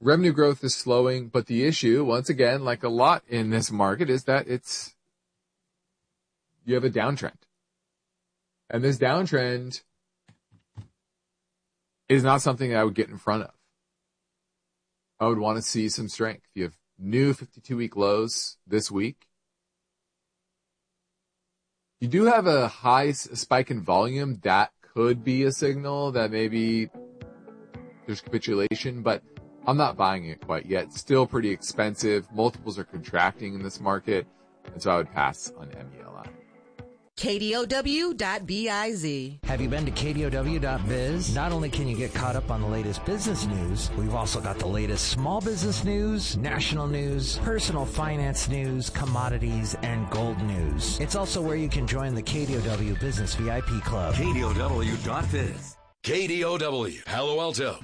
revenue growth is slowing, but the issue, once again, like a lot in this market, is that you have a downtrend. And this downtrend is not something I would get in front of. I would want to see some strength. You have new 52-week lows this week. You do have a high spike in volume. That could be a signal that maybe there's capitulation, but I'm not buying it quite yet. It's still pretty expensive. Multiples are contracting in this market, and so I would pass on MELI. KDOW.biz. Have you been to KDOW.biz? Not only can you get caught up on the latest business news, we've also got the latest small business news, national news, personal finance news, commodities, and gold news. It's also where you can join the KDOW Business VIP Club. KDOW.biz. KDOW, Palo Alto.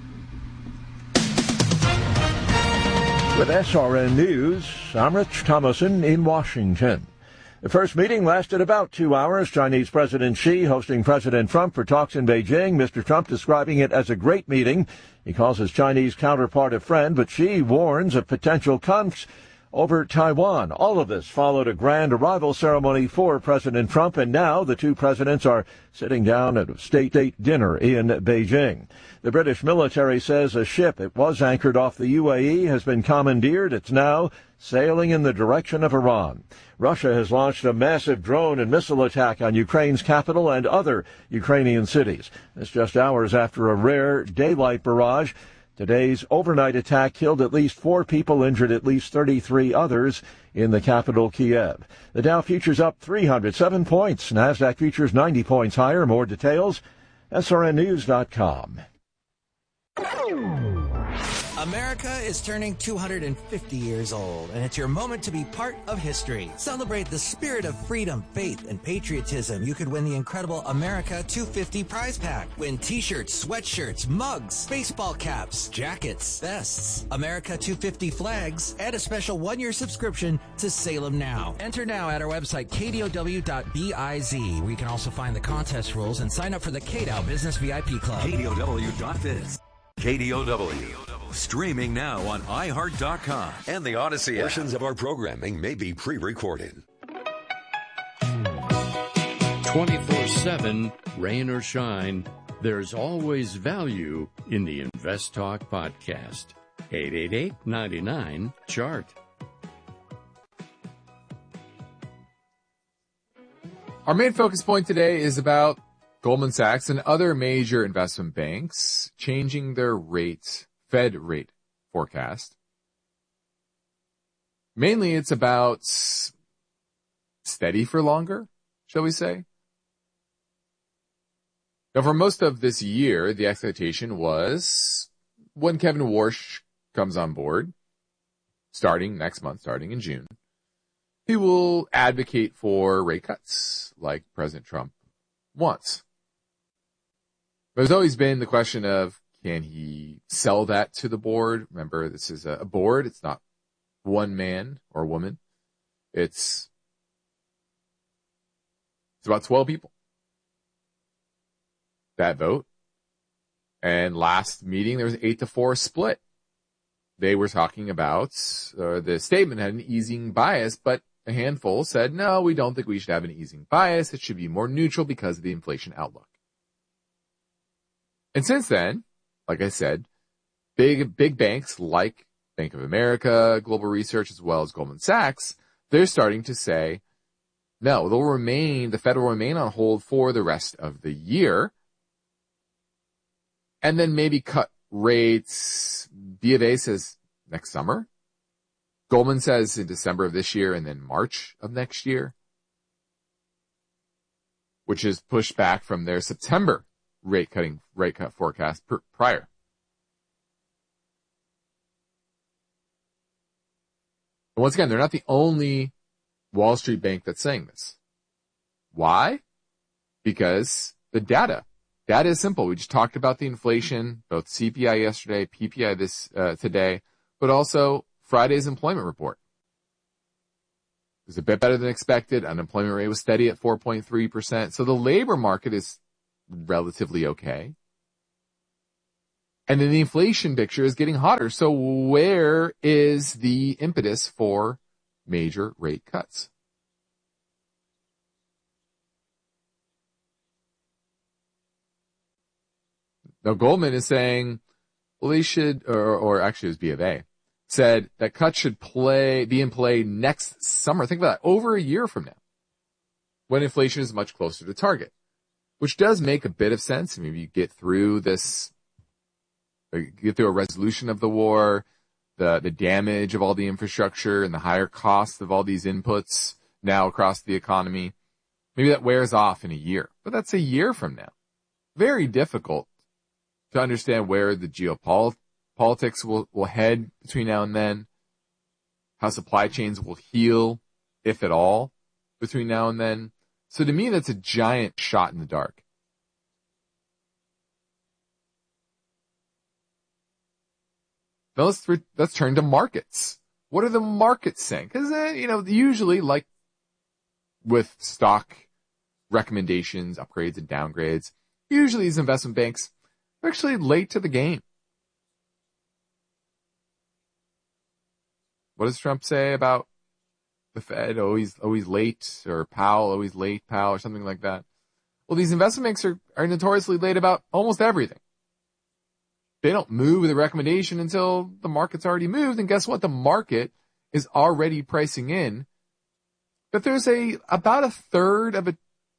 With SRN News, I'm Rich Thomason in Washington. The first meeting lasted about 2 hours. Chinese President Xi hosting President Trump for talks in Beijing. Mr. Trump describing it as a great meeting. He calls his Chinese counterpart a friend, but Xi warns of potential conflicts over Taiwan. All of this followed a grand arrival ceremony for President Trump, and now the two presidents are sitting down at a state dinner in Beijing. The British military says a ship that was anchored off the UAE has been commandeered. It's now sailing in the direction of Iran. Russia has launched a massive drone and missile attack on Ukraine's capital and other Ukrainian cities. This just hours after a rare daylight barrage. Today's overnight attack killed at least 4 people, injured at least 33 others in the capital, Kiev. The Dow futures up 307 points. NASDAQ futures 90 points higher. More details, srnnews.com. America is turning 250 years old, and it's your moment to be part of history. Celebrate the spirit of freedom, faith, and patriotism. You could win the incredible America 250 prize pack. Win t-shirts, sweatshirts, mugs, baseball caps, jackets, vests, America 250 flags, and a special 1-year subscription to Salem Now. Enter now at our website, kdow.biz, where you can also find the contest rules and sign up for the KDOW Business VIP Club. KDOW.biz. KDOW. Streaming now on iHeart.com and the Odyssey app. Portions of our programming may be pre-recorded. 24/7, rain or shine, there's always value in the Invest Talk podcast. 888-99-CHART. Our main focus point today is about Goldman Sachs and other major investment banks changing their Fed rate forecast. Mainly it's about steady for longer, shall we say. Now, for most of this year, the expectation was when Kevin Warsh comes on board, starting next month, starting in June, he will advocate for rate cuts like President Trump wants. There's always been the question of, can he sell that to the board? Remember, this is a board. It's not one man or woman. It's about 12 people that vote. And last meeting, there was an 8-4 split. They were talking about, the statement had an easing bias, but a handful said, no, we don't think we should have an easing bias. It should be more neutral because of the inflation outlook. And since then, like I said, big banks like Bank of America, Global Research, as well as Goldman Sachs, they're starting to say, no, the Fed will remain on hold for the rest of the year, and then maybe cut rates. B of A says next summer. Goldman says in December of this year and then March of next year, which is pushed back from their September rate cut forecast prior. And once again, they're not the only Wall Street bank that's saying this. Why? Because the data is simple. We just talked about the inflation, both CPI yesterday, PPI today, but also Friday's employment report. It was a bit better than expected. Unemployment rate was steady at 4.3%. So the labor market is relatively okay. And then the inflation picture is getting hotter. So where is the impetus for major rate cuts? Now Goldman is saying, well, they should, or actually it was B of A, said that cuts should be in play next summer. Think about that, over a year from now, when inflation is much closer to target, which does make a bit of sense. Maybe you get through this, get through a resolution of the war, the damage of all the infrastructure and the higher costs of all these inputs now across the economy. Maybe that wears off in a year, but that's a year from now. Very difficult to understand where the geopolitics will head between now and then, how supply chains will heal, if at all, between now and then. So to me, that's a giant shot in the dark. Now let's turn to markets. What are the markets saying? Because, usually, like with stock recommendations, upgrades and downgrades, usually these investment banks are actually late to the game. What does Trump say about the Fed? Always late, or Powell, always late, Powell, or something like that. Well, these investment banks are notoriously late about almost everything. They don't move the recommendation until the market's already moved. And guess what? The market is already pricing in that there's about a third of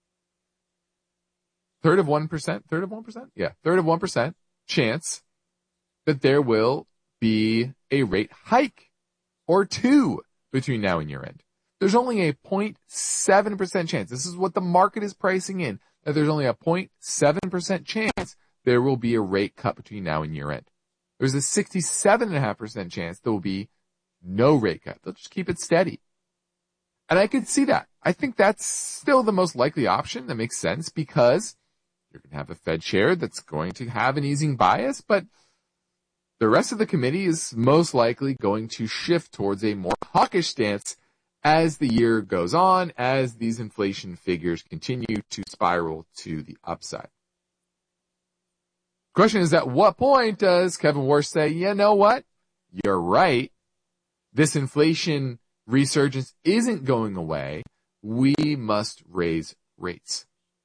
1% chance that there will be a rate hike or two between now and year end. There's only a 0.7% chance. This is what the market is pricing in, that there's only a 0.7% chance there will be a rate cut between now and year end. There's a 67.5% chance there will be no rate cut. They'll just keep it steady. And I could see that. I think that's still the most likely option. That makes sense because you're going to have a Fed chair that's going to have an easing bias, but the rest of the committee is most likely going to shift towards a more hawkish stance as the year goes on, as these inflation figures continue to spiral to the upside. Question is, at what point does Kevin Warsh say, you know what? You're right. This inflation resurgence isn't going away. We must raise rates.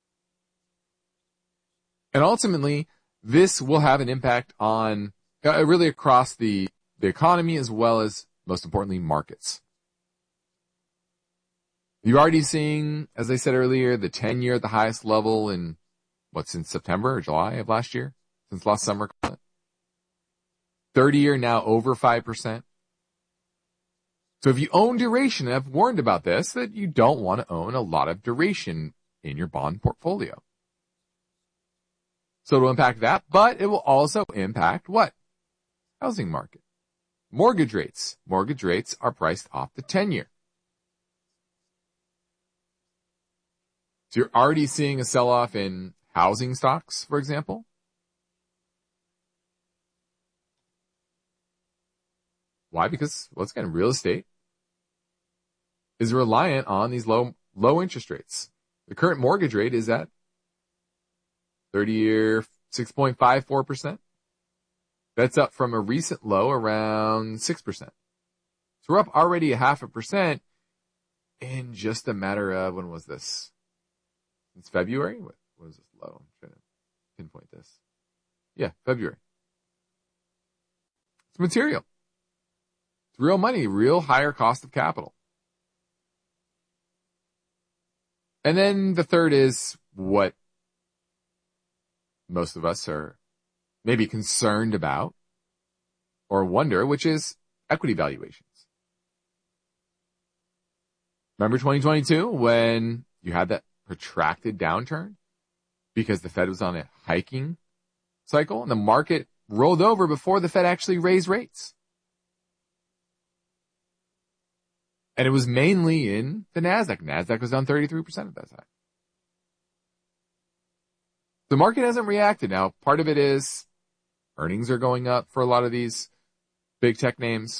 And ultimately, this will have an impact on really across the economy as well as, most importantly, markets. You're already seeing, as I said earlier, the 10-year at the highest level since September or July of last year, since last summer. 30-year now over 5%. So if you own duration, and I've warned about this, that you don't want to own a lot of duration in your bond portfolio. So it'll impact that, but it will also impact what? Housing market. Mortgage rates. Mortgage rates are priced off the 10-year. So you're already seeing a sell-off in housing stocks, for example. Why? Because, once again, real estate is reliant on these low interest rates. The current mortgage rate is at 30-year 6.54%. That's up from a recent low around 6%. So we're up already 0.5% in just a matter of, when was this? Since February? What was this low? I'm trying to pinpoint this. Yeah, February. It's material. It's real money, real higher cost of capital. And then the third is what most of us are maybe concerned about or wonder, which is equity valuations. Remember 2022 when you had that protracted downturn because the Fed was on a hiking cycle and the market rolled over before the Fed actually raised rates? And it was mainly in the NASDAQ. NASDAQ was down 33% at that time. The market hasn't reacted. Now, part of it is earnings are going up for a lot of these big tech names.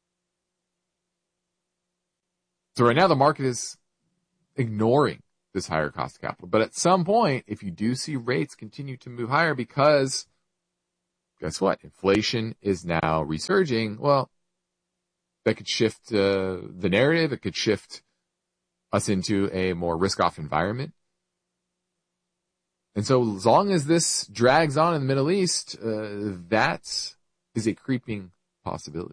So right now the market is ignoring this higher cost of capital. But at some point, if you do see rates continue to move higher because guess what? Inflation is now resurging. Well, that could shift the narrative. It could shift us into a more risk-off environment. And so as long as this drags on in the Middle East, that is a creeping possibility.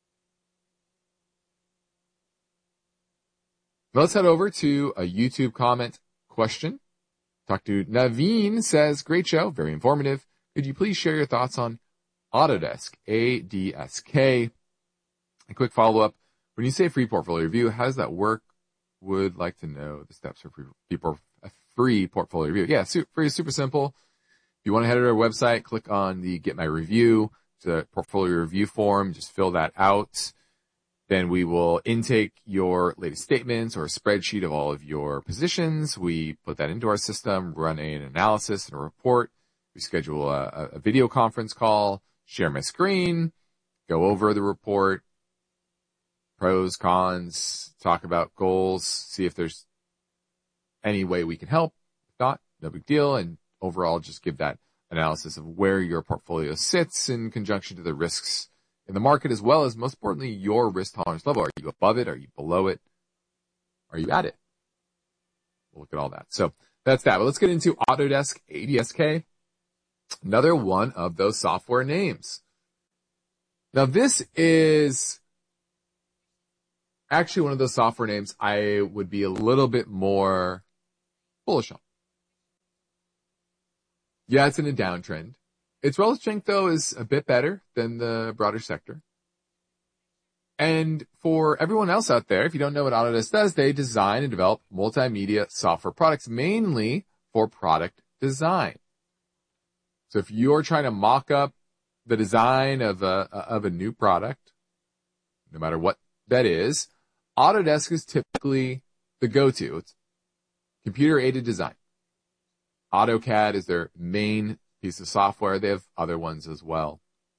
Let's head over to a YouTube comment question. Talk to Naveen, says, great show, very informative. Could you please share your thoughts on Autodesk, ADSK? A quick follow-up. When you say free portfolio review, how does that work? Would like to know the steps for a free portfolio review. Yeah, free is super simple. If you want to head to our website, click on the Get My Review, the portfolio review form, just fill that out. Then we will intake your latest statements or a spreadsheet of all of your positions. We put that into our system, run an analysis and a report. We schedule a video conference call, share my screen, go over the report, pros, cons, talk about goals, see if there's any way we can help. If not, no big deal. And overall, just give that analysis of where your portfolio sits in conjunction to the risks in the market, as well as, most importantly, your risk tolerance level. Are you above it? Are you below it? Are you at it? We'll look at all that. So that's that. But let's get into Autodesk ADSK. Another one of those software names. Now, this is actually one of those software names I would be a little bit more bullish on. Yeah, it's in a downtrend. Its relative strength, though, is a bit better than the broader sector. And for everyone else out there, if you don't know what Autodesk does, they design and develop multimedia software products, mainly for product design. So if you're trying to mock up the design of a new product, no matter what that is, Autodesk is typically the go-to. It's computer-aided design. AutoCAD is their main piece of software. They have other ones as well.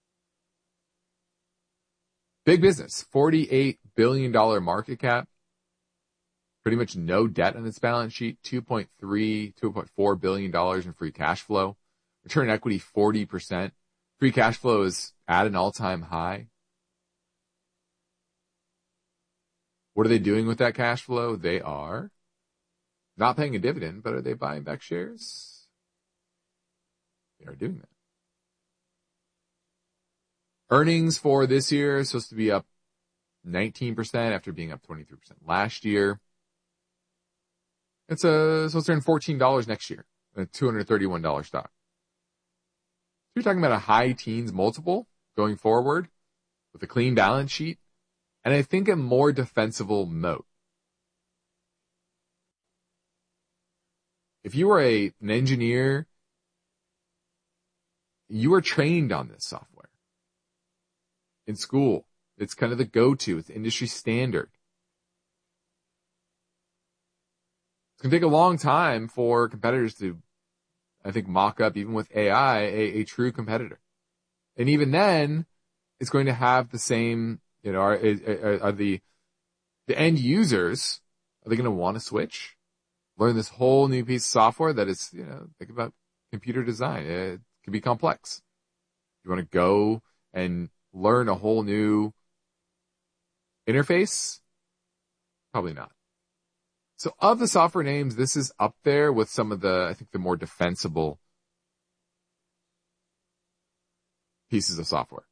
Big business, $48 billion market cap. Pretty much no debt on its balance sheet, $2.4 billion in free cash flow. Return on equity, 40%. Free cash flow is at an all-time high. What are they doing with that cash flow? They are not paying a dividend, but are they buying back shares? They are doing that. Earnings for this year is supposed to be up 19% after being up 23% last year. It's supposed to earn $14 next year, a $231 stock. You're talking about a high teens multiple going forward with a clean balance sheet, and I think a more defensible moat. If you were an engineer, you were trained on this software in school. It's kind of the go-to. It's industry standard. It's going to take a long time for competitors to, I think, mock up, even with AI, a true competitor. And even then, it's going to have the same, are the end users, are they going to want to switch? Learn this whole new piece of software that is, think about computer design. It can be complex. You want to go and learn a whole new interface? Probably not. So of the software names, this is up there with some of the, I think, the more defensible pieces of software.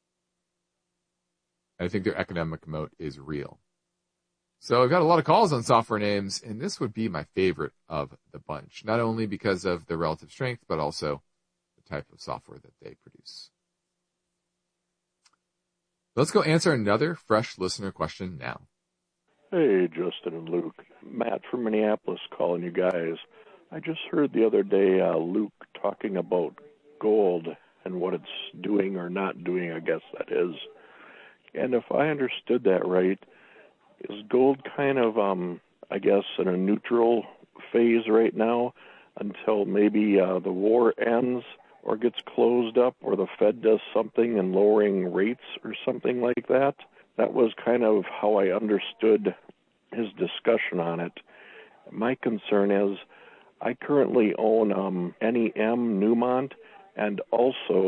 I think their economic moat is real. So I've got a lot of calls on software names, and this would be my favorite of the bunch, not only because of the relative strength, but also the type of software that they produce. Let's go answer another fresh listener question now. Hey, Justin and Luke. Matt from Minneapolis calling you guys. I just heard the other day Luke talking about gold and what it's doing or not doing, I guess that is. And if I understood that right, is gold kind of, I guess, in a neutral phase right now until maybe the war ends or gets closed up or the Fed does something in lowering rates or something like that? That was kind of how I understood his discussion on it. My concern is I currently own NEM Newmont and also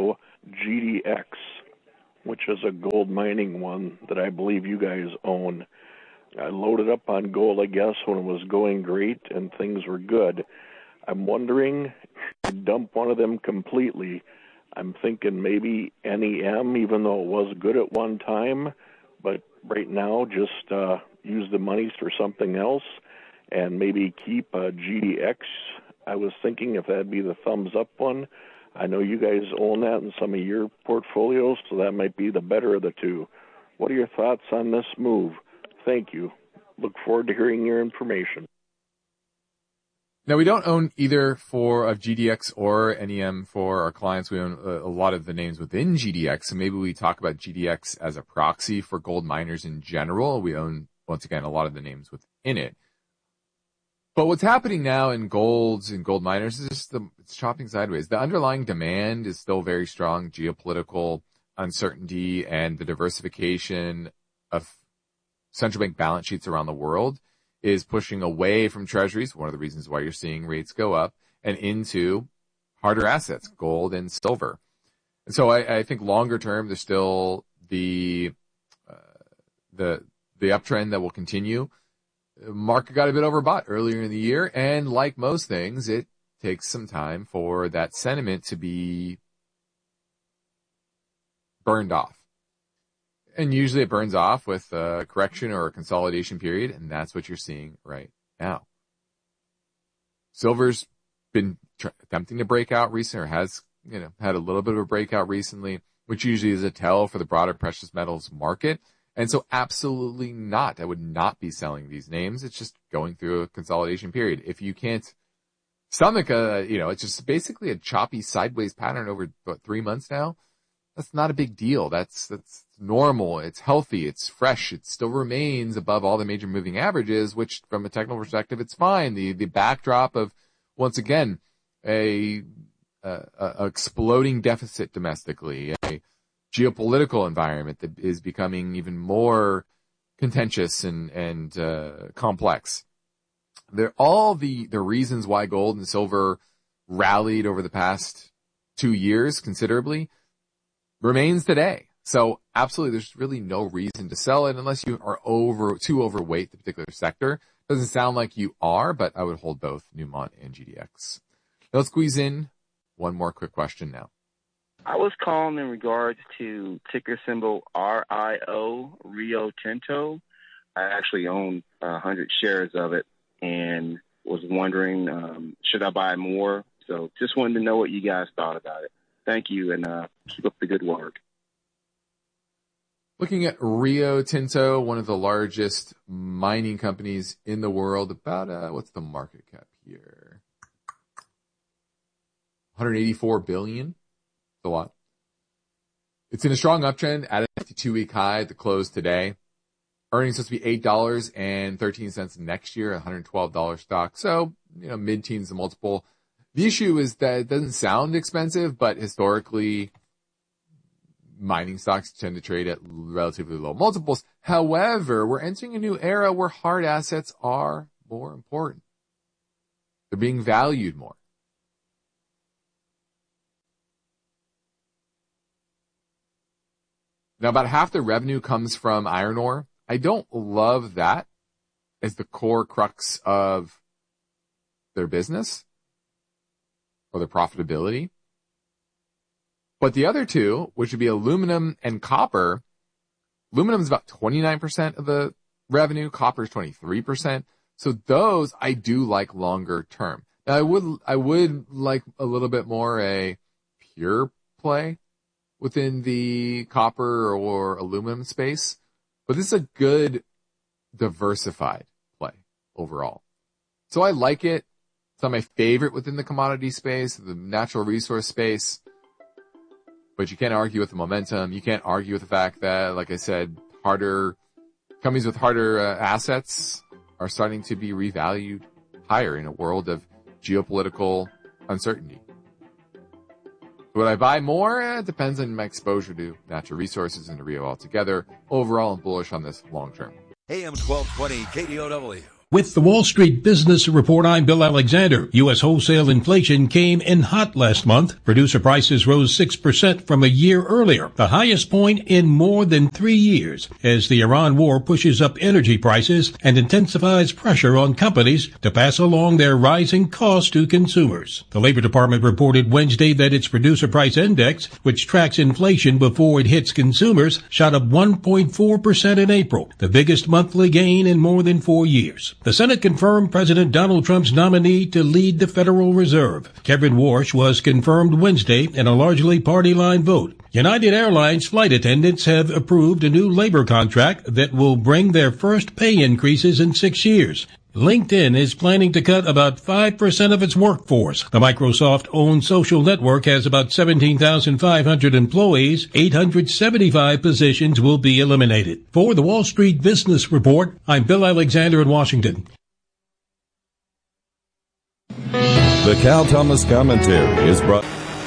GDX, which is a gold mining one that I believe you guys own. I loaded up on gold, I guess, when it was going great and things were good. I'm wondering if I dump one of them completely. I'm thinking maybe NEM, even though it was good at one time, but right now just use the monies for something else and maybe keep GDX. I was thinking if that'd be the thumbs up one. I know you guys own that in some of your portfolios, so that might be the better of the two. What are your thoughts on this move? Thank you. Look forward to hearing your information. Now, we don't own either of GDX or NEM for our clients. We own a lot of the names within GDX, so maybe we talk about GDX as a proxy for gold miners in general. We own, once again, a lot of the names within it. But what's happening now in golds and gold miners is just it's chopping sideways. The underlying demand is still very strong. Geopolitical uncertainty and the diversification of central bank balance sheets around the world is pushing away from treasuries, one of the reasons why you're seeing rates go up, and into harder assets, gold and silver. And so I think longer term, there's still the uptrend that will continue. Market got a bit overbought earlier in the year, and like most things, it takes some time for that sentiment to be burned off. And usually it burns off with a correction or a consolidation period, and that's what you're seeing right now. Silver's been attempting to break out recently, or has had a little bit of a breakout recently, which usually is a tell for the broader precious metals market. And so absolutely not. I would not be selling these names. It's just going through a consolidation period. If you can't stomach it's just basically a choppy sideways pattern over 3 months now. That's not a big deal. That's normal. It's healthy. It's fresh. It still remains above all the major moving averages, which from a technical perspective, it's fine. The backdrop of, once again, a exploding deficit domestically, a geopolitical environment that is becoming even more contentious and complex. They're all the reasons why gold and silver rallied over the past 2 years considerably remains today. So absolutely, there's really no reason to sell it unless you are too overweight the particular sector. Doesn't sound like you are, but I would hold both Newmont and GDX. Now let's squeeze in one more quick question now. I was calling in regards to ticker symbol RIO, Rio Tinto. I actually own 100 shares of it and was wondering, should I buy more? So just wanted to know what you guys thought about it. Thank you, and keep up the good work. Looking at Rio Tinto, one of the largest mining companies in the world, about, what's the market cap here? $184 billion. A lot. It's in a strong uptrend at a 52-week high at the close today. Earnings supposed to be $8.13 next year, $112 stock. So, mid-teens the multiple. The issue is that it doesn't sound expensive, but historically, mining stocks tend to trade at relatively low multiples. However, we're entering a new era where hard assets are more important. They're being valued more. Now, about half the revenue comes from iron ore. I don't love that as the core crux of their business or their profitability. But the other two, which would be aluminum and copper, aluminum is about 29% of the revenue. Copper is 23%. So those I do like longer term. Now, I would like a little bit more a pure play within the copper or aluminum space, but this is a good diversified play overall. So I like it. It's not my favorite within the commodity space, the natural resource space, but you can't argue with the momentum. You can't argue with the fact that, like I said, companies with harder assets are starting to be revalued higher in a world of geopolitical uncertainty. Would I buy more? It depends on my exposure to natural resources and to Rio altogether. Overall, I'm bullish on this long term. AM 1220 KDOW. With the Wall Street Business Report, I'm Bill Alexander. U.S. wholesale inflation came in hot last month. Producer prices rose 6% from a year earlier, the highest point in more than 3 years, as the Iran war pushes up energy prices and intensifies pressure on companies to pass along their rising costs to consumers. The Labor Department reported Wednesday that its producer price index, which tracks inflation before it hits consumers, shot up 1.4% in April, the biggest monthly gain in more than 4 years. The Senate confirmed President Donald Trump's nominee to lead the Federal Reserve. Kevin Warsh was confirmed Wednesday in a largely party-line vote. United Airlines flight attendants have approved a new labor contract that will bring their first pay increases in 6 years. LinkedIn is planning to cut about 5% of its workforce. The Microsoft-owned social network has about 17,500 employees. 875 positions will be eliminated. For the Wall Street Business Report, I'm Bill Alexander in Washington. The Cal Thomas Commentary is brought...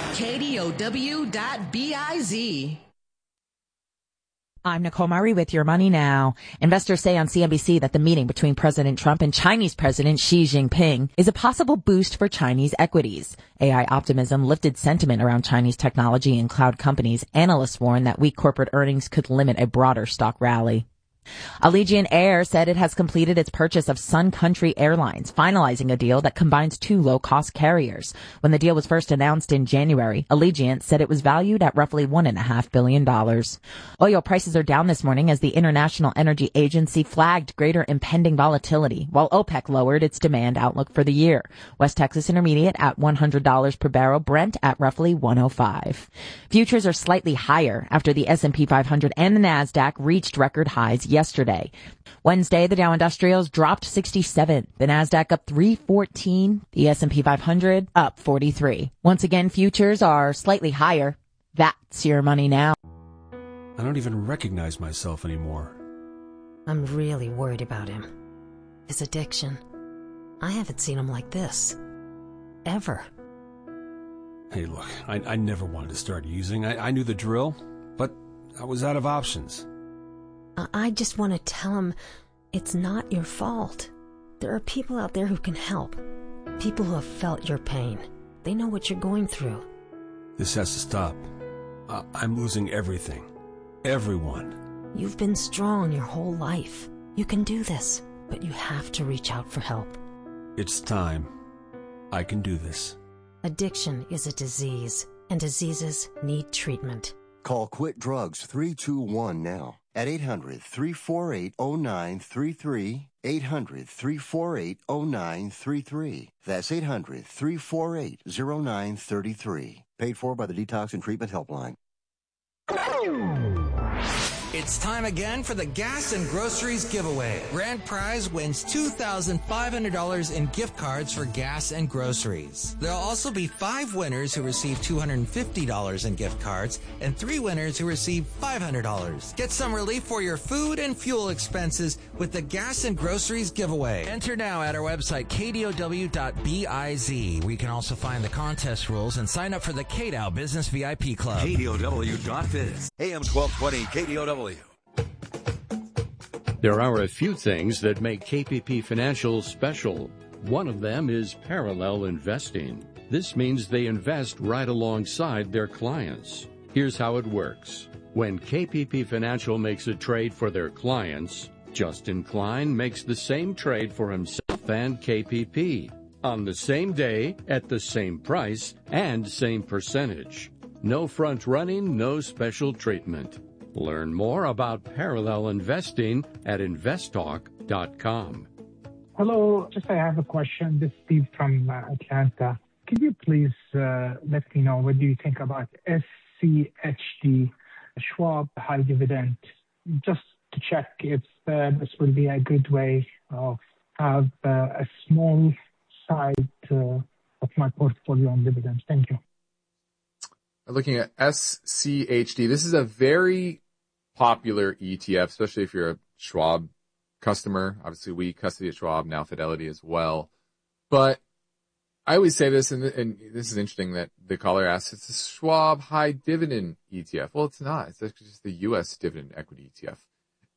KDOW.biz. I'm Nicole Murray with Your Money Now. Investors say on CNBC that the meeting between President Trump and Chinese President Xi Jinping is a possible boost for Chinese equities. AI optimism lifted sentiment around Chinese technology and cloud companies. Analysts warn that weak corporate earnings could limit a broader stock rally. Allegiant Air said it has completed its purchase of Sun Country Airlines, finalizing a deal that combines two low-cost carriers. When the deal was first announced in January, Allegiant said it was valued at roughly $1.5 billion. Oil prices are down this morning as the International Energy Agency flagged greater impending volatility, while OPEC lowered its demand outlook for the year. West Texas Intermediate at $100 per barrel, Brent at roughly $105. Futures are slightly higher after the S&P 500 and the NASDAQ reached record highs yesterday. Wednesday, the Dow Industrials dropped 67. The NASDAQ up 314. The S&P 500 up 43. Once again, futures are slightly higher. That's Your Money Now. I don't even recognize myself anymore. I'm really worried about him. His addiction. I haven't seen him like this. Ever. Hey, look, I never wanted to start using. I knew the drill, but I was out of options. I just want to tell him it's not your fault. There are people out there who can help. People who have felt your pain. They know what you're going through. This has to stop. I'm losing everything. Everyone. You've been strong your whole life. You can do this, but you have to reach out for help. It's time. I can do this. Addiction is a disease, and diseases need treatment. Call Quit Drugs 321 now at 800-348-0933, 800-348-0933. That's 800-348-0933. Paid for by the Detox and Treatment Helpline. It's time again for the Gas and Groceries giveaway. Grand prize wins $2,500 in gift cards for gas and groceries. There'll also be 5 winners who receive $250 in gift cards and 3 winners who receive $500. Get some relief for your food and fuel expenses with the Gas and Groceries giveaway. Enter now at our website, KDOW.biz, where you can also find the contest rules and sign up for the KDOW Business VIP Club. KDOW.biz. AM 1220 KDOW. There are a few things that make KPP Financial special. One of them is parallel investing. This means they invest right alongside their clients. Here's how it works. When KPP Financial makes a trade for their clients, Justin Klein makes the same trade for himself and KPP on the same day, at the same price, and same percentage. No front running, no special treatment. Learn more about parallel investing at investtalk.com. Hello, I have a question. This is Steve from Atlanta. Could you please let me know what do you think about SCHD, Schwab High Dividend, just to check if this will be a good way of have a small side of my portfolio on dividends. Thank you. Looking at SCHD, this is a very popular ETF, especially if you're a Schwab customer. Obviously, we custody at Schwab, now Fidelity as well. But I always say this, and this is interesting that the caller asks, it's a Schwab High Dividend ETF. Well, it's not. It's actually just the U.S. Dividend Equity ETF.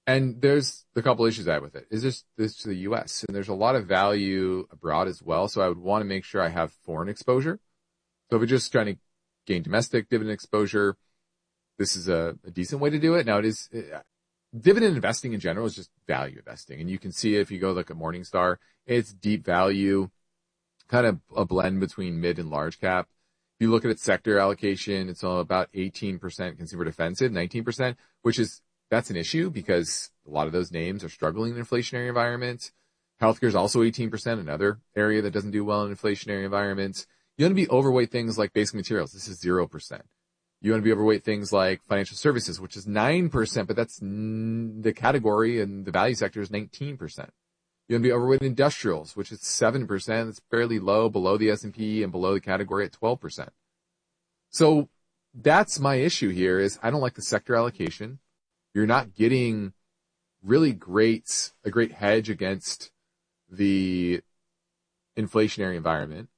And there's a couple issues I have with it. Is this to the U.S. and there's a lot of value abroad as well. So I would want to make sure I have foreign exposure. So if we're just trying to gain domestic dividend exposure, this is a decent way to do it. Now dividend investing in general is just value investing. And you can see it if you go look at Morningstar, it's deep value, kind of a blend between mid and large cap. If you look at its sector allocation, it's about 18% consumer defensive, 19%, that's an issue because a lot of those names are struggling in an inflationary environment. Healthcare is also 18%, another area that doesn't do well in inflationary environments. You want to be overweight things like basic materials. This is 0%. You want to be overweight things like financial services, which is 9%, but that's the category and the value sector is 19%. You want to be overweight industrials, which is 7%. It's fairly low, below the S&P and below the category at 12%. So that's my issue here is I don't like the sector allocation. You're not getting really a great hedge against the inflationary environment.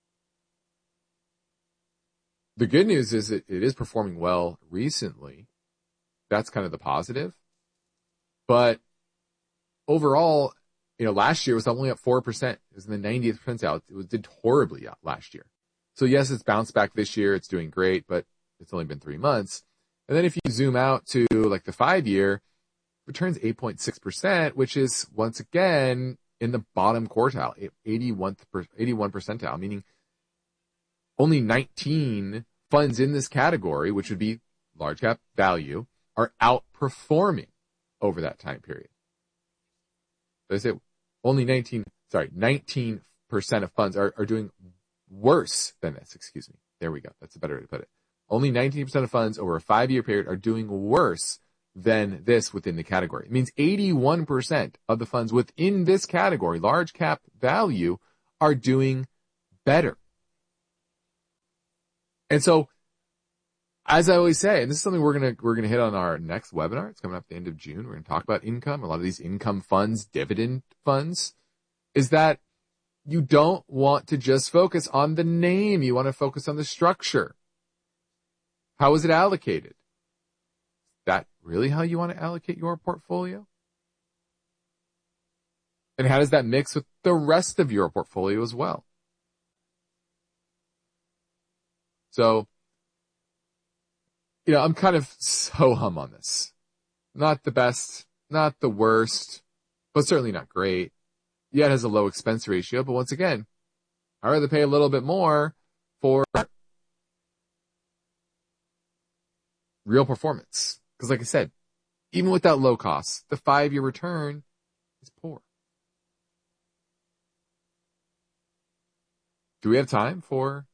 The good news is that it is performing well recently. That's kind of the positive. But overall, last year was only up 4%. It was in the 90th percentile. It did horribly last year. So yes, it's bounced back this year. It's doing great, but it's only been 3 months. And then if you zoom out to like the 5-year, returns 8.6%, which is once again in the bottom quartile, 81 percentile, meaning only 19 funds in this category, which would be large cap value, are outperforming over that time period. So I say only 19% of funds are doing worse than this. Excuse me. There we go. That's a better way to put it. Only 19% of funds over a 5-year period are doing worse than this within the category. It means 81% of the funds within this category, large cap value, are doing better. And so, as I always say, and this is something we're gonna hit on our next webinar. It's coming up at the end of June. We're gonna talk about income. A lot of these income funds, dividend funds, is that you don't want to just focus on the name. You want to focus on the structure. How is it allocated? Is that really how you want to allocate your portfolio? And how does that mix with the rest of your portfolio as well? So, I'm kind of ho-hum on this. Not the best, not the worst, but certainly not great. Yeah, it has a low expense ratio, but once again, I'd rather pay a little bit more for real performance. Because like I said, even with that low cost, the 5-year return is poor. Do we have time for...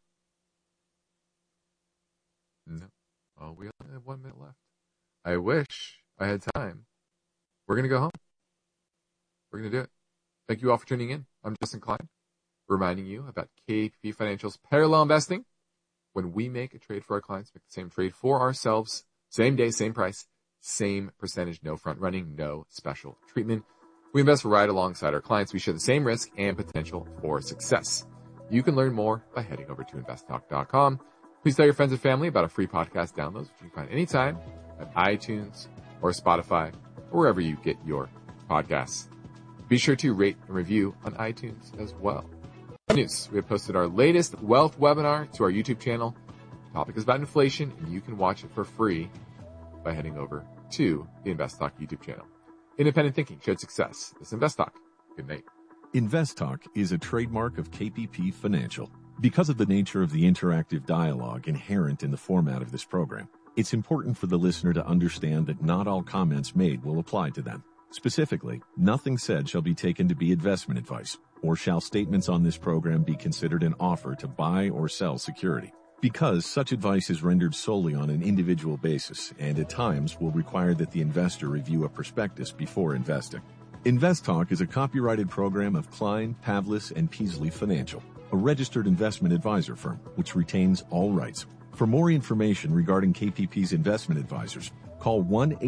No. Oh, we only have 1 minute left. I wish I had time. We're going to go home. We're going to do it. Thank you all for tuning in. I'm Justin Klein, reminding you about KPP Financial's parallel investing. When we make a trade for our clients, make the same trade for ourselves, same day, same price, same percentage, no front running, no special treatment. We invest right alongside our clients. We share the same risk and potential for success. You can learn more by heading over to investtalk.com. Please tell your friends and family about a free podcast download, which you can find anytime at iTunes or Spotify or wherever you get your podcasts. Be sure to rate and review on iTunes as well. News. We have posted our latest wealth webinar to our YouTube channel. The topic is about inflation, and you can watch it for free by heading over to the Invest Talk YouTube channel. Independent thinking, shared success. This is Invest Talk. Good night. Invest Talk is a trademark of KPP Financial. Because of the nature of the interactive dialogue inherent in the format of this program, it's important for the listener to understand that not all comments made will apply to them. Specifically, nothing said shall be taken to be investment advice, or shall statements on this program be considered an offer to buy or sell security. Because such advice is rendered solely on an individual basis and at times will require that the investor review a prospectus before investing. Invest Talk is a copyrighted program of Klein, Pavlis, and Peasley Financial, a registered investment advisor firm which retains all rights. For more information regarding KPP's investment advisors, call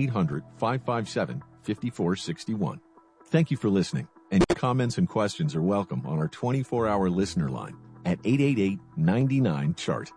1-800-557-5461. Thank you for listening, and your comments and questions are welcome on our 24-hour listener line at 888-99-CHART.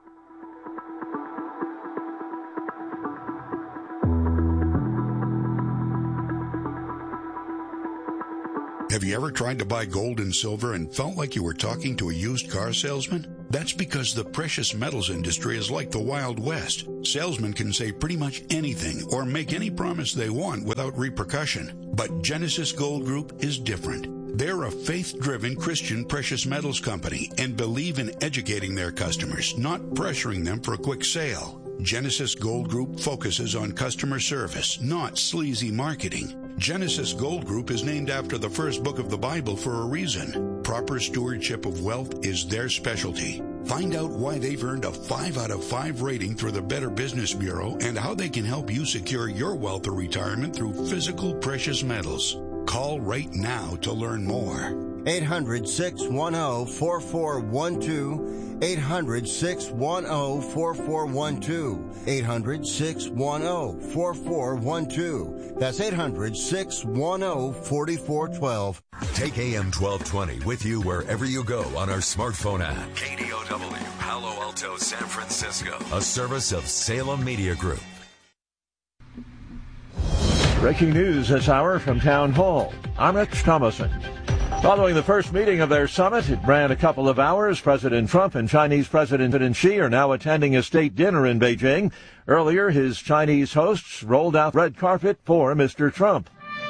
Have you ever tried to buy gold and silver and felt like you were talking to a used car salesman? That's because the precious metals industry is like the Wild West. Salesmen can say pretty much anything or make any promise they want without repercussion. But Genesis Gold Group is different. They're a faith-driven Christian precious metals company and believe in educating their customers, not pressuring them for a quick sale. Genesis Gold Group focuses on customer service, not sleazy marketing. Genesis Gold Group is named after the first book of the Bible for a reason. Proper stewardship of wealth is their specialty. Find out why they've earned a 5 out of 5 rating through the Better Business Bureau and how they can help you secure your wealth or retirement through physical precious metals. Call right now to learn more. 800-610-4412. 800-610-4412. 800-610-4412. That's 800-610-4412. Take AM 1220 with you wherever you go on our smartphone app. KDOW, Palo Alto, San Francisco. A service of Salem Media Group. Breaking news this hour from Town Hall. I'm Rich Thomason. Following the first meeting of their summit, it ran a couple of hours. President Trump and Chinese President Xi are now attending a state dinner in Beijing. Earlier, his Chinese hosts rolled out red carpet for Mr. Trump.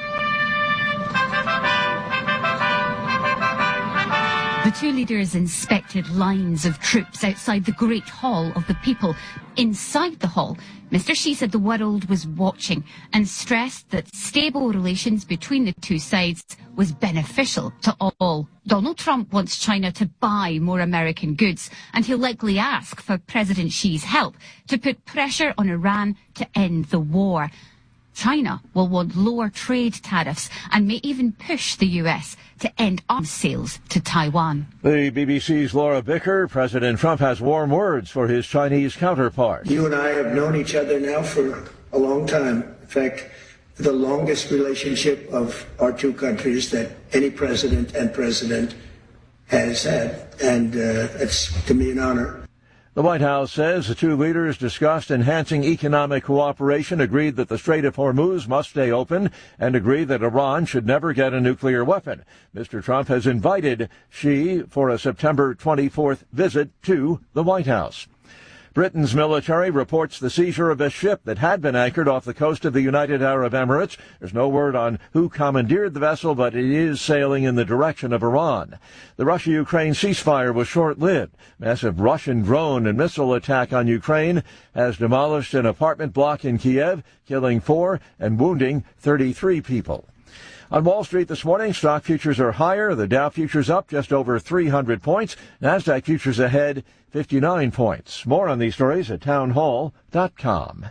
The two leaders inspected lines of troops outside the Great Hall of the People. Inside the hall, Mr. Xi said the world was watching and stressed that stable relations between the two sides was beneficial to all. Donald Trump wants China to buy more American goods, and he'll likely ask for President Xi's help to put pressure on Iran to end the war. China will want lower trade tariffs and may even push the U.S. to end arms sales to Taiwan. The BBC's Laura Bicker. President Trump has warm words for his Chinese counterpart. You and I have known each other now for a long time. In fact, the longest relationship of our two countries that any president and president has had. And it's, to me, an honor. The White House says the two leaders discussed enhancing economic cooperation, agreed that the Strait of Hormuz must stay open, and agreed that Iran should never get a nuclear weapon. Mr. Trump has invited Xi for a September 24th visit to the White House. Britain's military reports the seizure of a ship that had been anchored off the coast of the United Arab Emirates. There's no word on who commandeered the vessel, but it is sailing in the direction of Iran. The Russia-Ukraine ceasefire was short-lived. Massive Russian drone and missile attack on Ukraine has demolished an apartment block in Kiev, killing 4 and wounding 33 people. On Wall Street this morning, stock futures are higher. The Dow futures up just over 300 points. Nasdaq futures ahead 59 points. More on these stories at townhall.com.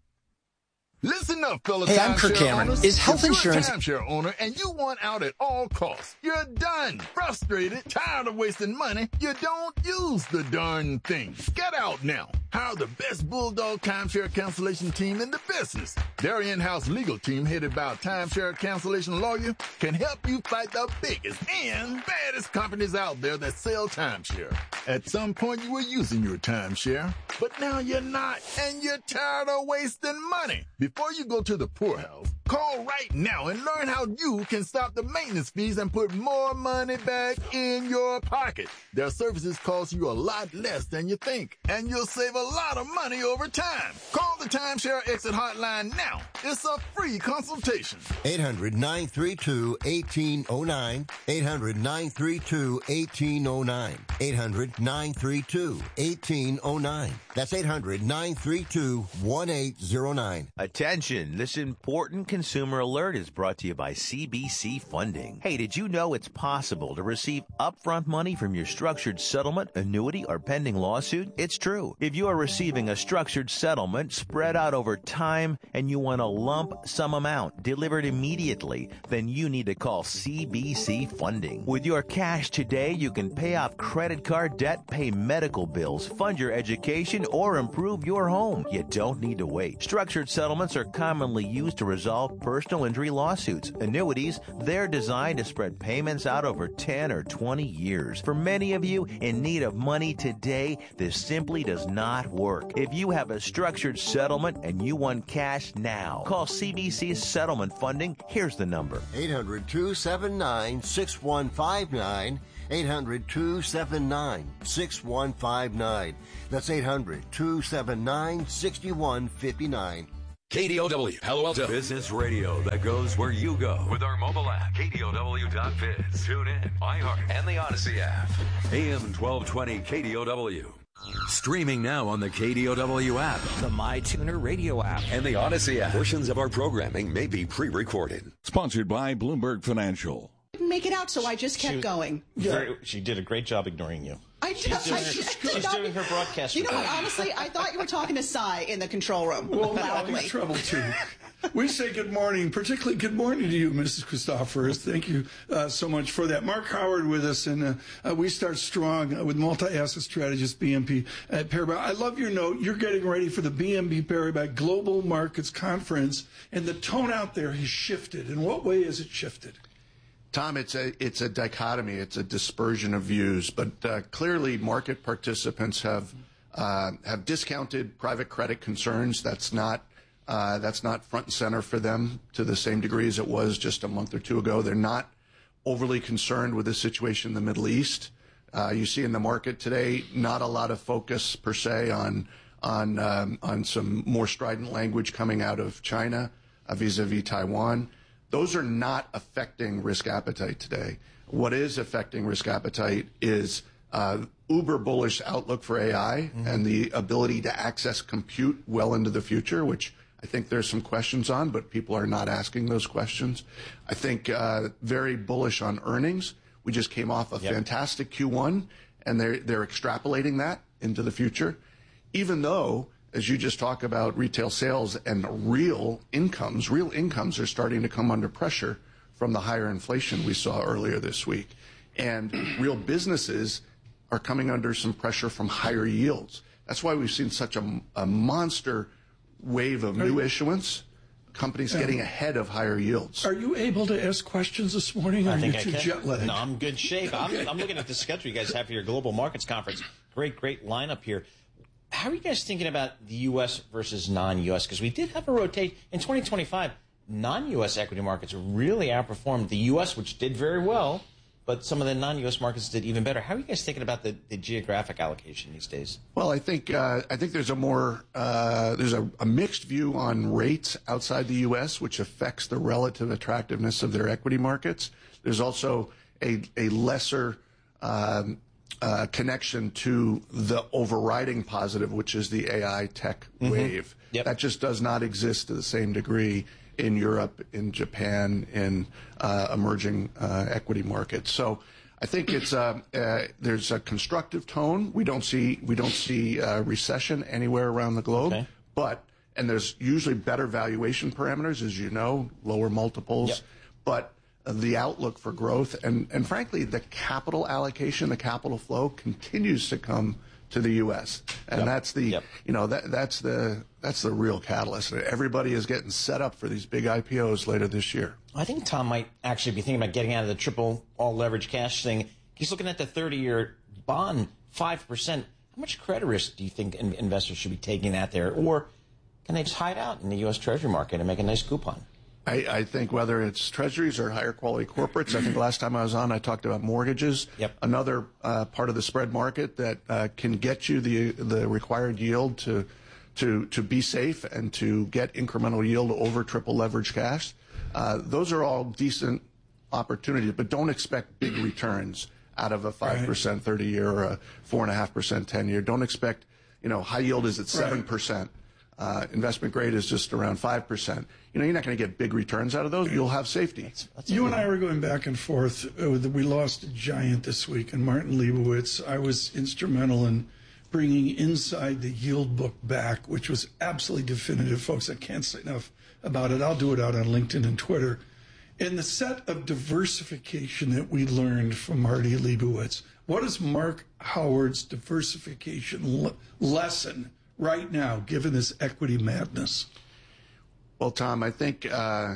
Listen up, fellas. Hey, I'm Kirk Cameron. Owners. Is health insurance... If you're a timeshare owner and you want out at all costs, you're done. Frustrated, tired of wasting money, you don't use the darn thing. Get out now. Hire the best Bulldog timeshare cancellation team in the business. Their in-house legal team, headed by a timeshare cancellation lawyer, can help you fight the biggest and baddest companies out there that sell timeshare. At some point, you were using your timeshare, but now you're not, and you're tired of wasting money. Before you go to the poorhouse, call right now and learn how you can stop the maintenance fees and put more money back in your pocket. Their services cost you a lot less than you think, and you'll save a lot of money over time. Call the Timeshare Exit Hotline now. It's a free consultation. 800-932-1809. 800-932-1809. 800-932-1809. That's 800-932-1809. Attention, this important consumer alert is brought to you by CBC Funding. Hey, did you know it's possible to receive upfront money from your structured settlement, annuity, or pending lawsuit? It's true. If you are receiving a structured settlement spread out over time and you want a lump sum amount delivered immediately, then you need to call CBC Funding. With your cash today, you can pay off credit card debt, pay medical bills, fund your education, vacation, or improve your home. You don't need to wait. Structured settlements are commonly used to resolve personal injury lawsuits. Annuities, they're designed to spread payments out over 10 or 20 years. For many of you in need of money today, this simply does not work. If you have a structured settlement and you want cash now, call CBC Settlement Funding. Here's the number. 800-279-6159. 800-279-6159. That's 800-279-6159. KDOW, Palo Alto. Business radio that goes where you go. With our mobile app, KDOW.biz. Tune in, iHeart, and the Odyssey app. AM 1220 KDOW. Streaming now on the KDOW app, the MyTuner radio app, and the Odyssey app. Portions of our programming may be pre-recorded. Sponsored by Bloomberg Financial. Didn't make it out, so I just kept going. She did a great job ignoring you. She's doing her broadcast. You know what? Honestly, I thought you were talking to Cy in the control room. Well, loudly. I'm in trouble too. We say good morning, particularly good morning to you, Mrs. Christophorus. Thank you so much for that. Mark Howard with us, and we start strong with multi-asset strategist BNP Paribas. I love your note. You're getting ready for the BNP Paribas Global Markets Conference, and the tone out there has shifted. In what way has it shifted? Tom, it's a dichotomy. It's a dispersion of views, but clearly market participants have discounted private credit concerns. That's not front and center for them to the same degree as it was just a month or two ago. They're not overly concerned with the situation in the Middle East. You see in the market today not a lot of focus per se on some more strident language coming out of China vis-a-vis Taiwan. Those are not affecting risk appetite today. What is affecting risk appetite is uber bullish outlook for AI and the ability to access compute well into the future, which I think there's some questions on, but people are not asking those questions. I think very bullish on earnings. We just came off a fantastic Q1, and they're extrapolating that into the future, even though, as you just talk about retail sales and real incomes are starting to come under pressure from the higher inflation we saw earlier this week. And real businesses are coming under some pressure from higher yields. That's why we've seen such a monster wave of new issuance, companies getting ahead of higher yields. Are you able to ask questions this morning? I think are I you too can. jet lagged? No, I'm in good shape. Okay. I'm looking at the schedule you guys have for your Global Markets Conference. Great lineup here. How are you guys thinking about the U.S. versus non-U.S.? Because we did have a rotation in 2025. Non-U.S. equity markets really outperformed the U.S., which did very well, but some of the non-U.S. markets did even better. How are you guys thinking about the geographic allocation these days? Well, I think there's a mixed view on rates outside the U.S., which affects the relative attractiveness of their equity markets. There's also a lesser connection to the overriding positive, which is the AI tech wave. Yep. That just does not exist to the same degree in Europe, in Japan, in emerging equity markets. So I think there's a constructive tone. We don't see recession anywhere around the globe, and there's usually better valuation parameters, as you know, lower multiples, but the outlook for growth and frankly the capital allocation, the capital flow continues to come to the U.S. and that's the that's the real catalyst. Everybody is getting set up for these big IPOs later this year. I think Tom might actually be thinking about getting out of the triple all leverage cash thing. He's looking at the 30-year bond, 5%. How much credit risk do you think investors should be taking out there, or can they just hide out in the U.S. Treasury market and make a nice coupon? I think whether it's treasuries or higher quality corporates, I think last time I was on, I talked about mortgages. Another part of the spread market that can get you the required yield to be safe and to get incremental yield over triple leverage cash. Those are all decent opportunities, but don't expect big returns out of a 5% 30-year or a 4.5% 10-year. Don't expect, high yield is at 7%. Investment grade is just around 5%. You're not going to get big returns out of those. You'll have safety. You and I were going back and forth. We lost a giant this week, and Martin Leibowitz. I was instrumental in bringing Inside the Yield book back, which was absolutely definitive. Folks, I can't say enough about it. I'll do it out on LinkedIn and Twitter. In the set of diversification that we learned from Marty Leibowitz, what is Mark Howard's diversification lesson right now, given this equity madness? Well, Tom, I think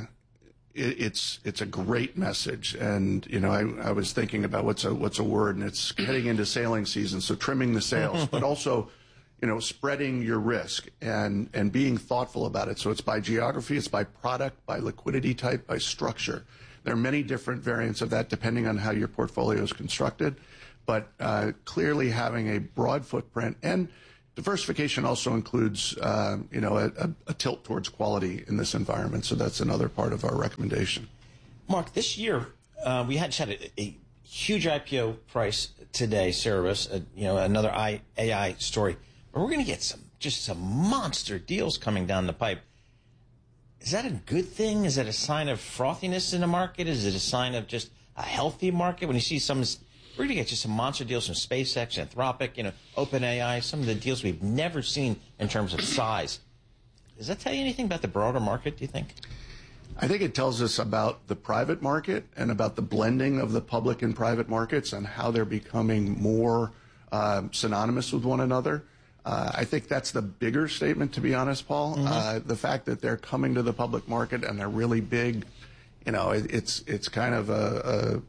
it's a great message, and I was thinking about what's a word, and it's heading into sailing season, so trimming the sails, but also spreading your risk and being thoughtful about it. So it's by geography, it's by product, by liquidity type, by structure. There are many different variants of that depending on how your portfolio is constructed, but clearly having a broad footprint, and diversification also includes a tilt towards quality in this environment. So that's another part of our recommendation. Mark, this year we had a huge IPO price today, Cerebras, another AI story. But we're going to get some monster deals coming down the pipe. Is that a good thing? Is that a sign of frothiness in the market? Is it a sign of just a healthy market? When you see we're going to get just some monster deals from SpaceX, Anthropic, OpenAI, some of the deals we've never seen in terms of size. Does that tell you anything about the broader market, do you think? I think it tells us about the private market and about the blending of the public and private markets and how they're becoming more synonymous with one another. I think that's the bigger statement, to be honest, Paul. The fact that they're coming to the public market and they're really big, it's kind of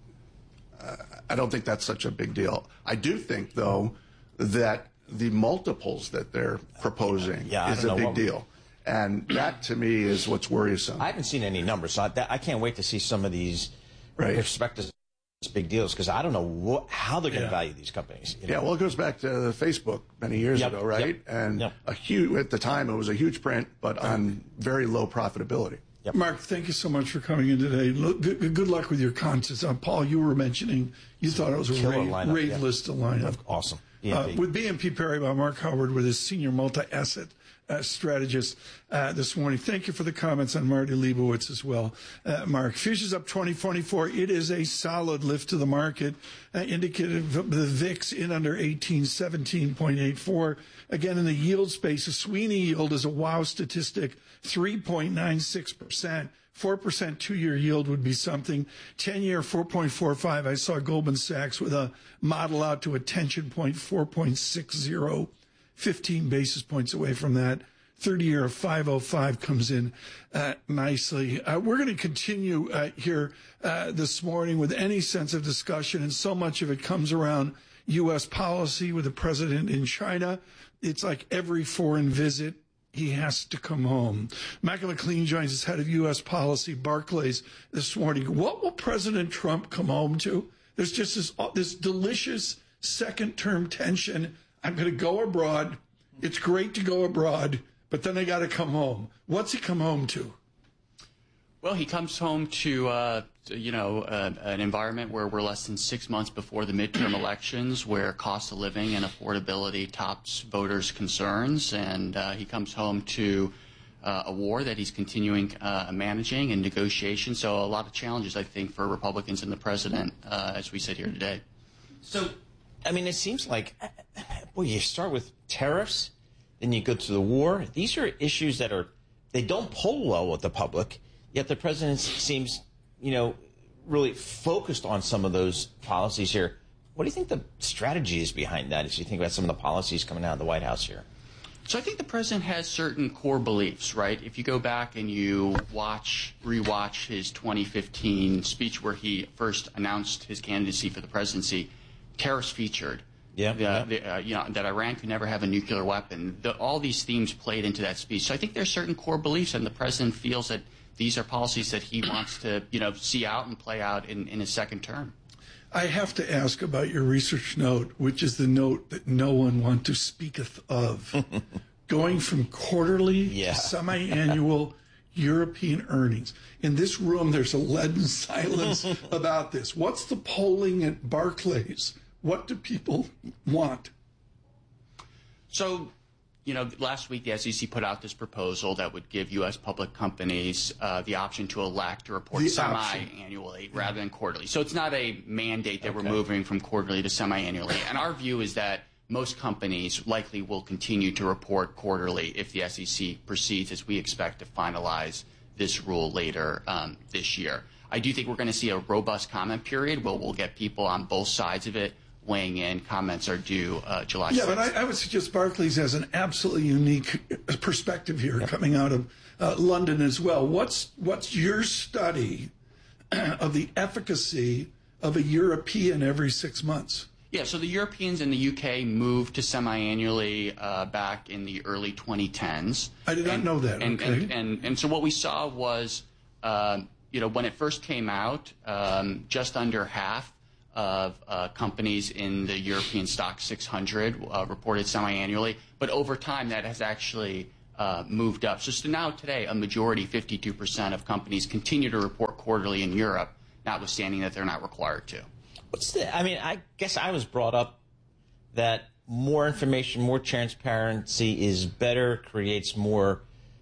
I don't think that's such a big deal. I do think, though, that the multiples that they're proposing is a big deal. And that, to me, is what's worrisome. I haven't seen any numbers, so I can't wait to see some of these prospective big deals, because I don't know how they're going to value these companies. Yeah, well, it goes back to Facebook many years ago, right? And at the time, it was a huge print, but on very low profitability. Mark, thank you so much for coming in today. Good luck with your contests. Paul, you were mentioning you thought it was a rate list lineup. Awesome. With BNP Paribas, Mark Howard with his senior multi-asset strategist this morning. Thank you for the comments on Marty Leibowitz as well, Mark. Futures up 2024. It is a solid lift to the market, indicated the VIX in under 18, 17.84. Again, in the yield space, a Sweeney yield is a wow statistic, 3.96%. 4% two-year yield would be something. 10-year, 4.45. I saw Goldman Sachs with a model out to a tension point, 4.60, 15 basis points away from that. 30-year of 5.05 comes in nicely. We're going to continue here this morning with any sense of discussion, and so much of it comes around U.S. policy with the president in China. It's like every foreign visit, he has to come home. Michael McLean joins us, head of U.S. policy, Barclays, this morning. What will President Trump come home to? There's just this delicious second-term tension. I'm going to go abroad. It's great to go abroad, but then I got to come home. What's he come home to? Well, he comes home to, an environment where we're less than 6 months before the midterm elections, where cost of living and affordability tops voters' concerns. And he comes home to a war that he's continuing managing and negotiation. So a lot of challenges, I think, for Republicans and the president as we sit here today. So, it seems like, you start with tariffs, then you go to the war. These are issues that they don't poll well with the public. Yet the president seems, really focused on some of those policies here. What do you think the strategy is behind that as you think about some of the policies coming out of the White House here? So I think the president has certain core beliefs, right? If you go back and you rewatch his 2015 speech where he first announced his candidacy for the presidency, tariffs featured. That Iran could never have a nuclear weapon. All these themes played into that speech. So I think there's certain core beliefs, and the president feels that these are policies that he wants to, see out and play out in his second term. I have to ask about your research note, which is the note that no one wants to speaketh of. Going from quarterly to semi-annual European earnings. In this room, there's a leaden silence about this. What's the polling at Barclays? What do people want? So, last week the SEC put out this proposal that would give U.S. public companies the option to elect to report semi-annually rather than quarterly. So it's not a mandate that we're moving from quarterly to semi-annually. And our view is that most companies likely will continue to report quarterly if the SEC proceeds, as we expect to finalize this rule later this year. I do think we're going to see a robust comment period where we'll get people on both sides of it weighing in. Comments are due July 6th. Yeah, but I would suggest Barclays has an absolutely unique perspective here coming out of London as well. What's your study of the efficacy of a European every 6 months? Yeah, so the Europeans and the UK moved to semi-annually back in the early 2010s. I did not know that. And so what we saw was, when it first came out, just under half of companies in the European Stock 600 reported semi-annually. But over time, that has actually moved up. So now today, a majority, 52% of companies continue to report quarterly in Europe, notwithstanding that they're not required to. I guess I was brought up that more information, more transparency is better, creates more,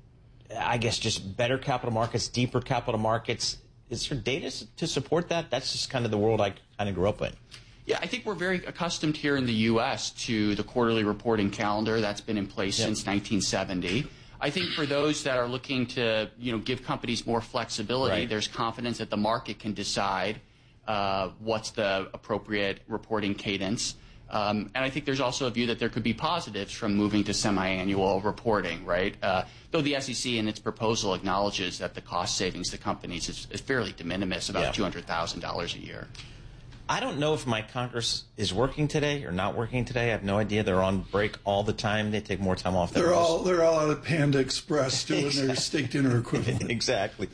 I guess, just better capital markets, deeper capital markets. Is there data to support that? That's just kind of the world I kind of grew up in. Yeah, I think we're very accustomed here in the U.S. to the quarterly reporting calendar that's been in place since 1970. I think for those that are looking to, give companies more flexibility, there's confidence that the market can decide what's the appropriate reporting cadence. And I think there's also a view that there could be positives from moving to semi-annual reporting, right? Though the SEC in its proposal acknowledges that the cost savings to companies is fairly de minimis, about $200,000 a year. I don't know if my Congress is working today or not working today. I have no idea. They're on break all the time. They take more time off. They're all out of Panda Express doing their steak dinner equivalent. Exactly.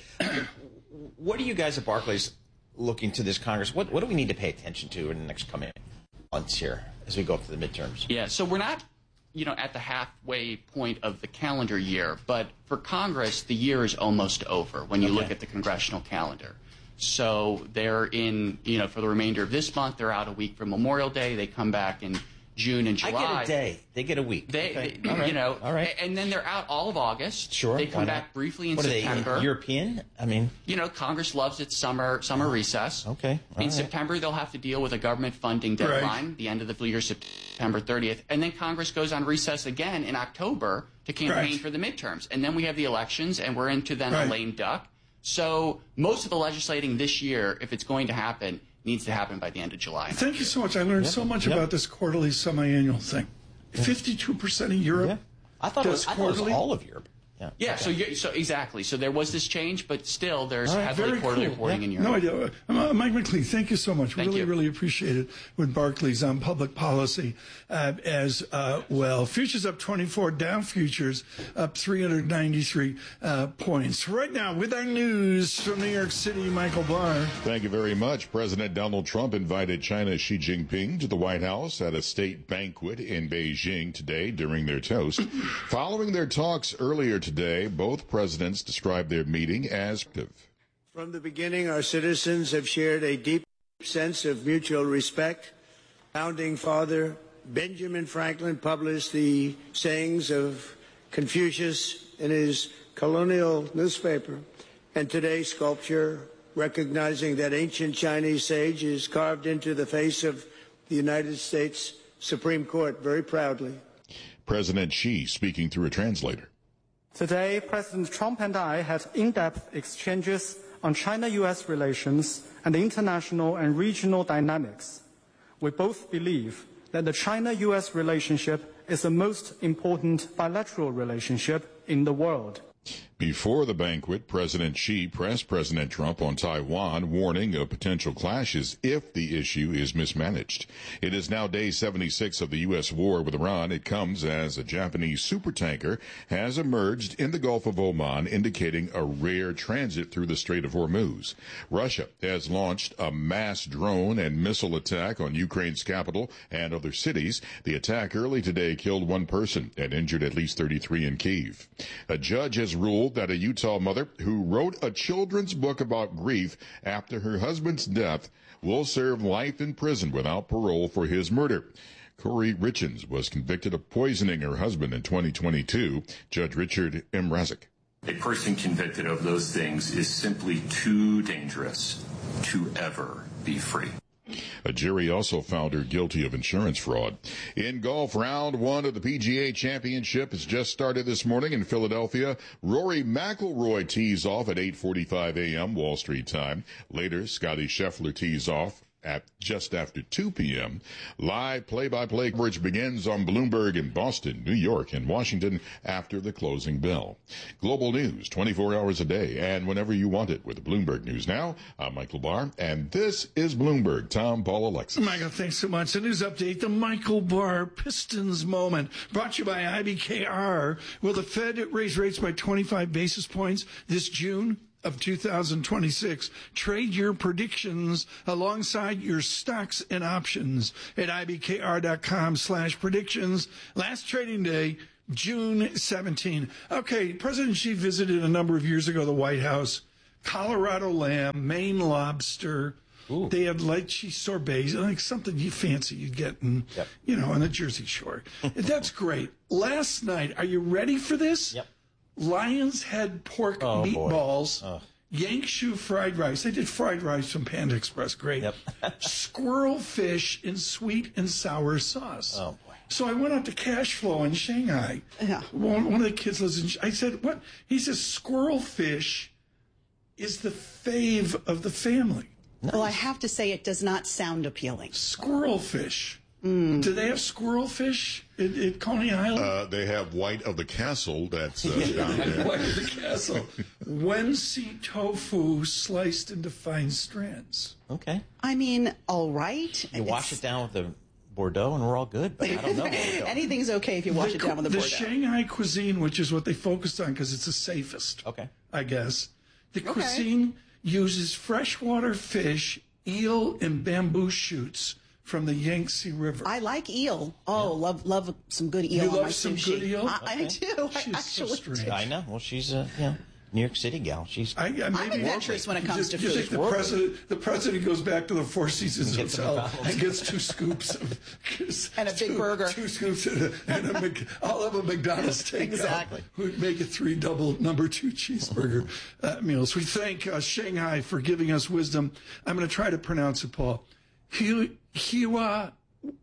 What are you guys at Barclays looking to this Congress? What do we need to pay attention to in the next coming months here as we go up to the midterms? Yeah, so we're not, at the halfway point of the calendar year, but for Congress, the year is almost over when you look at the congressional calendar. So they're in, for the remainder of this month, they're out a week for Memorial Day. They come back in June and July. I get a day. They get a week. All right. And then they're out all of August. Sure. They come back briefly in September. Are they European? Congress loves its summer recess. Okay. In September, they'll have to deal with a government funding deadline, the end of the year, September 30th. And then Congress goes on recess again in October to campaign for the midterms. And then we have the elections, and we're into then a lame duck. So most of the legislating this year, if it's going to happen, needs to happen by the end of July. Thank you so much. I learned so much about this quarterly semi-annual thing. 52% of Europe I thought it was all of Europe. Yeah, so exactly. So there was this change, but still there's heavily quarterly reporting in Europe. No idea. Mike McLean, thank you so much. Really appreciate it with Barclays on public policy as well. Futures up 24, Dow futures up 393 points. Right now, with our news from New York City, Michael Barr. Thank you very much. President Donald Trump invited China's Xi Jinping to the White House at a state banquet in Beijing today during their toast. Following their talks earlier today, both presidents described their meeting as productive. From the beginning, our citizens have shared a deep sense of mutual respect. Founding Father Benjamin Franklin published the sayings of Confucius in his colonial newspaper, and today's sculpture, recognizing that ancient Chinese sage, is carved into the face of the United States Supreme Court very proudly. President Xi speaking through a translator. Today, President Trump and I had in-depth exchanges on China-U.S. relations and international and regional dynamics. We both believe that the China-U.S. relationship is the most important bilateral relationship in the world. Before the banquet, President Xi pressed President Trump on Taiwan, warning of potential clashes if the issue is mismanaged. It is now day 76 of the U.S. war with Iran. It comes as a Japanese supertanker has emerged in the Gulf of Oman, indicating a rare transit through the Strait of Hormuz. Russia has launched a mass drone and missile attack on Ukraine's capital and other cities. The attack early today killed one person and injured at least 33 in Kyiv. A judge has ruled that a Utah mother who wrote a children's book about grief after her husband's death will serve life in prison without parole for his murder. Corey Richins was convicted of poisoning her husband in 2022. Judge Richard M. Razik. A person convicted of those things is simply too dangerous to ever be free. A jury also found her guilty of insurance fraud. In golf, round one of the PGA Championship has just started this morning in Philadelphia. Rory McIlroy tees off at 8:45 a.m. Wall Street time. Later, Scotty Scheffler tees off at just after 2 p.m. Live play-by-play coverage begins on Bloomberg in Boston, New York, and Washington after the closing bell. Global news 24 hours a day and whenever you want it with Bloomberg News Now. I'm Michael Barr, and this is Bloomberg. Tom, Paul, Alexis. Michael, thanks so much. The news update, the Michael Barr Pistons moment, brought to you by IBKR. Will the Fed raise rates by 25 basis points this June of 2026? Trade your predictions alongside your stocks and options at ibkr.com/predictions. Last trading day, June 17. Okay, President Xi visited a number of years ago the White House. Colorado lamb, Maine lobster. Ooh. They had lychee sorbets, like something you fancy you'd get in, on the Jersey Shore. That's great. Last night, are you ready for this? Yep. Lion's Head pork meatballs, Yankshu fried rice. They did fried rice from Panda Express. Great. Yep. Squirrel fish in sweet and sour sauce. Oh, boy. So I went out to Cash Flow in Shanghai. Yeah. One of the kids lives in I said, what? He says squirrel fish is the fave of the family. Nice. Well, I have to say it does not sound appealing. Squirrel fish. Do they have squirrel fish at Coney Island? They have White of the Castle. That's down there. White of the Castle. Wensi tofu sliced into fine strands. Okay. I mean, all right. You wash it down with the Bordeaux and we're all good, but I don't know. Anything's okay if you wash it down with the Bordeaux. The Shanghai cuisine, which is what they focused on because it's the safest, I guess. The cuisine uses freshwater fish, eel, and bamboo shoots from the Yangtze River. I like eel. Oh, love some good eel. You on love my some sushi. good eel? I do. She's I actually so strange. do. I know. Well, she's New York City gal. I'm adventurous when it comes to food. You think the president goes back to the Four Seasons Hotel and gets 2 scoops and a big burger. 2 scoops I'll have a McDonald's takeout. Exactly. We'd make it 3 double number 2 cheeseburger meals. We thank Shanghai for giving us wisdom. I'm going to try to pronounce it, Paul. Hiwa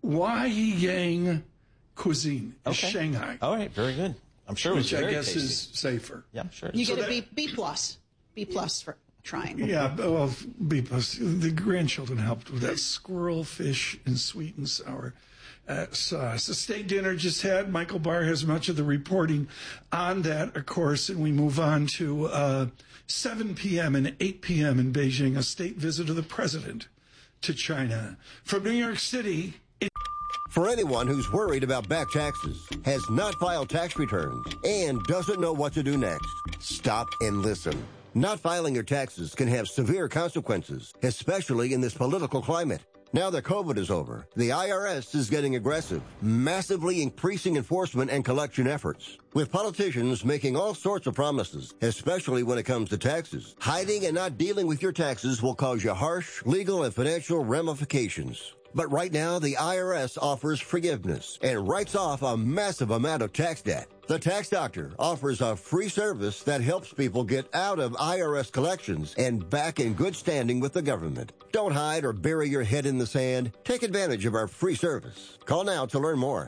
Waiyang cuisine is Shanghai. All right, very good. I'm sure it was very tasty. Which I guess is safer. Yeah, I'm sure. You get a B+. B+ for trying. Yeah, well, B+. The grandchildren helped with that squirrel fish and sweet and sour sauce. The state dinner just had. Michael Barr has much of the reporting on that, of course, and we move on to 7 p.m. and 8 p.m. in Beijing, a state visit of the president to China. From New York City... For anyone who's worried about back taxes, has not filed tax returns, and doesn't know what to do next, stop and listen. Not filing your taxes can have severe consequences, especially in this political climate. Now that COVID is over, the IRS is getting aggressive, massively increasing enforcement and collection efforts. With politicians making all sorts of promises, especially when it comes to taxes, hiding and not dealing with your taxes will cause you harsh legal and financial ramifications. But right now, the IRS offers forgiveness and writes off a massive amount of tax debt. The Tax Doctor offers a free service that helps people get out of IRS collections and back in good standing with the government. Don't hide or bury your head in the sand. Take advantage of our free service. Call now to learn more.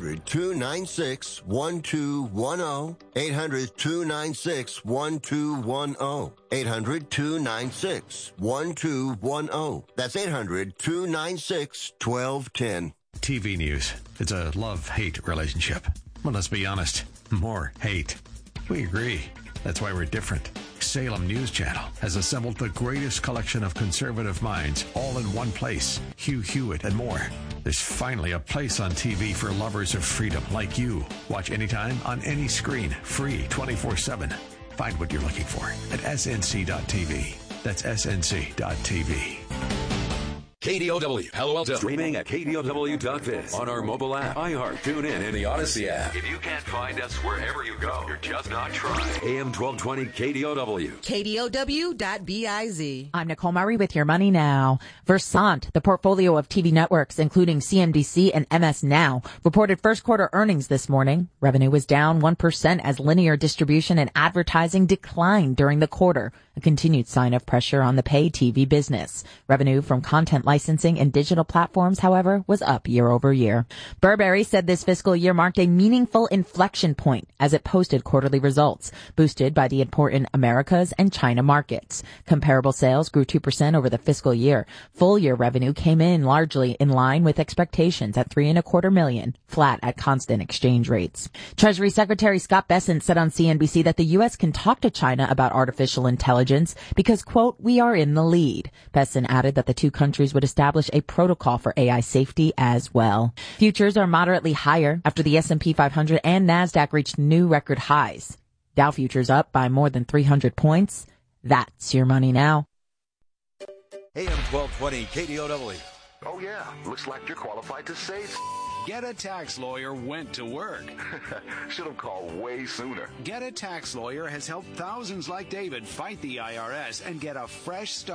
800-296-1210. 800-296-1210. 800-296-1210. That's 800-296-1210. TV news. It's a love-hate relationship. Well, let's be honest. More hate. We agree. That's why we're different. Salem News Channel has assembled the greatest collection of conservative minds all in one place. Hugh Hewitt and more. There's finally a place on TV for lovers of freedom like you. Watch anytime on any screen. Free 24/7. Find what you're looking for at snc.tv. That's snc.tv. KDOW, Palo Alto. Streaming at KDOW.biz. On our mobile app, iHeart, TuneIn, and the Odyssey app. If you can't find us wherever you go, you're just not trying. AM 1220 KDOW. KDOW.biz. I'm Nicole Murray with Your Money Now. Versant, the portfolio of TV networks, including CNBC and MS Now, reported first quarter earnings this morning. Revenue was down 1% as linear distribution and advertising declined during the quarter. a continued sign of pressure on the pay TV business. Revenue from content licensing and digital platforms, however, was up year over year. Burberry said this fiscal year marked a meaningful inflection point as it posted quarterly results, boosted by the important Americas and China markets. Comparable sales grew 2% over the fiscal year. Full year revenue came in largely in line with expectations at $3.25 million, flat at constant exchange rates. Treasury Secretary Scott Bessent said on CNBC that the U.S. can talk to China about artificial intelligence because, quote, we are in the lead. Bessent added that the two countries would establish a protocol for AI safety as well. Futures are moderately higher after the S&P 500 and NASDAQ reached new record highs. Dow futures up by more than 300 points. That's your money now. AM 1220 KDOW. Oh, yeah. Looks like you're qualified to save. Get a Tax Lawyer went to work. Should have called way sooner. Get a Tax Lawyer has helped thousands like David fight the IRS and get a fresh start.